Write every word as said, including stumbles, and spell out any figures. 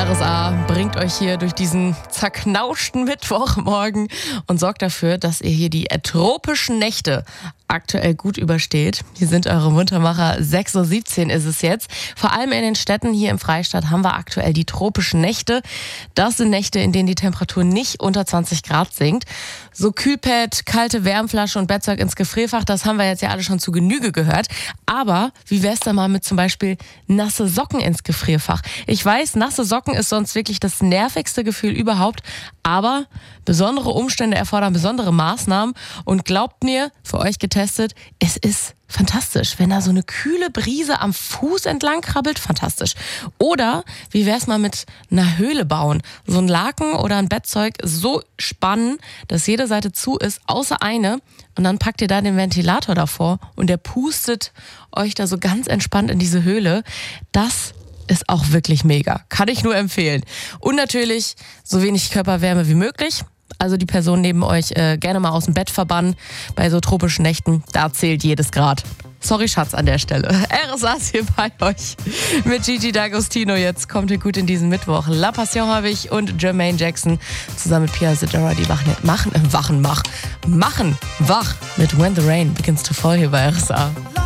R S A bringt euch hier durch diesen zerknauschten Mittwochmorgen und sorgt dafür, dass ihr hier die tropischen Nächte aktuell gut übersteht. Hier sind eure Muntermacher. sechs Uhr siebzehn ist es jetzt. Vor allem in den Städten hier im Freistaat haben wir aktuell die tropischen Nächte. Das sind Nächte, in denen die Temperatur nicht unter zwanzig Grad sinkt. So Kühlpad, kalte Wärmflasche und Bettzeug ins Gefrierfach, das haben wir jetzt ja alle schon zu Genüge gehört. Aber wie wär's da mal mit zum Beispiel nasse Socken ins Gefrierfach? Ich weiß, nasse Socken ist sonst wirklich das nervigste Gefühl überhaupt. Aber besondere Umstände erfordern besondere Maßnahmen. Und glaubt mir, für euch getestet, es ist fantastisch. Wenn da so eine kühle Brise am Fuß entlang krabbelt, fantastisch. Oder wie wär's mal mit einer Höhle bauen? So ein Laken oder ein Bettzeug so spannen, dass jede Seite zu ist, außer eine. Und dann packt ihr da den Ventilator davor und der pustet euch da so ganz entspannt in diese Höhle. Das ist auch wirklich mega. Kann ich nur empfehlen. Und natürlich so wenig Körperwärme wie möglich. Also die Person neben euch äh, gerne mal aus dem Bett verbannen. Bei so tropischen Nächten, da zählt jedes Grad. Sorry, Schatz, an der Stelle. R S A ist hier bei euch mit Gigi D'Agostino. Jetzt kommt ihr gut in diesen Mittwoch. La Passion habe ich und Jermaine Jackson zusammen mit Pia Zadora, die wachen, machen, äh, wachen, mach, machen wach mit When the Rain Begins to Fall hier bei R S A.